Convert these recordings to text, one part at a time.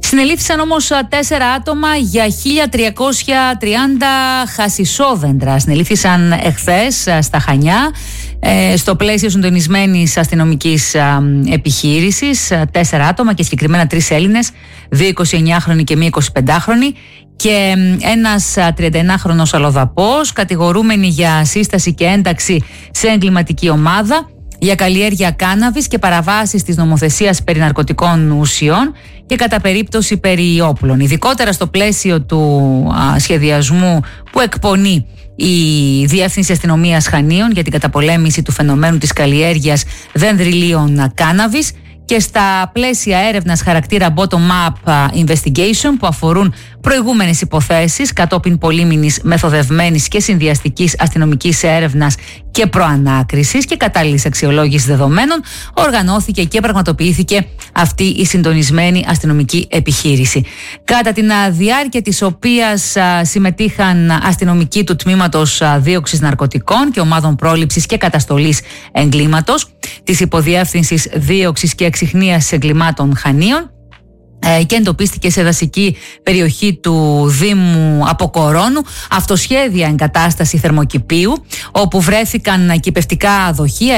Συνελήφθησαν όμως 4 άτομα για 1.330 χασισόδεντρα. Συνελήφθησαν εχθές στα Χανιά, στο πλαίσιο συντονισμένης αστυνομικής επιχείρησης. 4 άτομα και συγκεκριμένα 3 Έλληνες, 2 29χρονοι και 1 25χρονη και ένας 31χρονος αλλοδαπός, κατηγορούμενοι για σύσταση και ένταξη σε εγκληματική ομάδα, για καλλιέργεια κάναβης και παραβάσεις της νομοθεσίας περί ναρκωτικών ουσιών και κατά περίπτωση περί όπλων. Ειδικότερα στο πλαίσιο του σχεδιασμού που εκπονεί η Διεύθυνση Αστυνομίας Χανίων για την καταπολέμηση του φαινομένου της καλλιέργειας δενδριλίων κάναβης και στα πλαίσια έρευνας χαρακτήρα bottom-up investigation που αφορούν προηγούμενες υποθέσεις κατόπιν πολύμηνης μεθοδευμένης και συνδυαστικής αστυνομικής έρευνας και προανάκρισης και κατάλληλης αξιολόγησης δεδομένων, οργανώθηκε και πραγματοποιήθηκε αυτή η συντονισμένη αστυνομική επιχείρηση. Κατά την διάρκεια της οποίας συμμετείχαν αστυνομικοί του Τμήματος Δίωξης Ναρκωτικών και Ομάδων Πρόληψης και Καταστολής Εγκλήματος της Υποδιεύθυνσης Δίωξης και Εξιχνίασης Εγκλημάτων Χανίων και εντοπίστηκε σε δασική περιοχή του Δήμου Αποκορώνου αυτοσχέδια εγκατάσταση θερμοκηπίου, όπου βρέθηκαν κηπευτικά δοχεία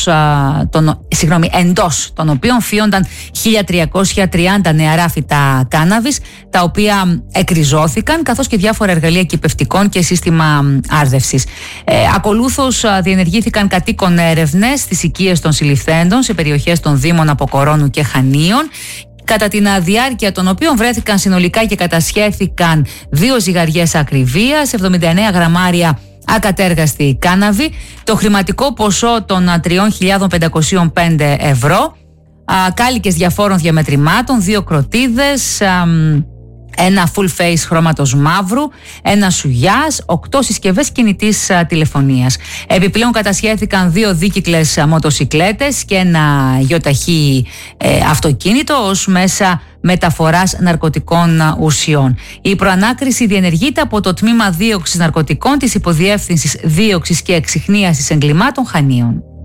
εντός των οποίων φύονταν 1.330 νεαρά φυτά κάναβης, τα οποία εκριζώθηκαν, καθώς και διάφορα εργαλεία κηπευτικών και σύστημα άρδευσης. Ακολούθως διενεργήθηκαν κατοίκον έρευνες στις οικίες των συλληφθέντων σε περιοχές των Δήμων Αποκορώνου και Χανίων, κατά την διάρκεια των οποίων βρέθηκαν συνολικά και κατασχέθηκαν 2 ζυγαριές ακριβίας, 79 γραμμάρια ακατέργαστη κάναβη, το χρηματικό ποσό των 3.505 ευρώ, κάλικες διαφόρων διαμετρημάτων, 2 κροτίδες, ένα full face χρώματος μαύρου, ένα σουγιάς, 8 συσκευές κινητής τηλεφωνίας. Επιπλέον κατασχέθηκαν 2 δίκυκλες μοτοσικλέτες και ένα γιοταχή αυτοκίνητο ως μέσα μεταφοράς ναρκωτικών ουσιών. Η προανάκριση διενεργείται από το Τμήμα Δίωξης Ναρκωτικών της Υποδιεύθυνσης Δίωξης και Εξιχνίασης Εγκλημάτων Χανίων.